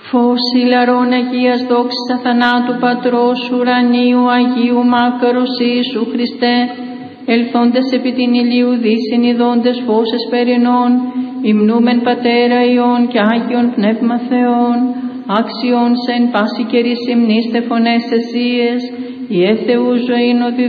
Φως ηλαρών Αγίας δόξης αθανάτου Πατρός ουρανίου Αγίου Μάκαρος Ιησού Χριστέ, ελθόντες επί την ηλίου δύσιν ειδώντες φως εσπερινών, υμνούμεν Πατέρα Υιόν και Άγιον Πνεύμα Θεόν, άξιον σε εν πάση καιρή συμνήστε φωνές εσίες, η Θεού ζωήν οδη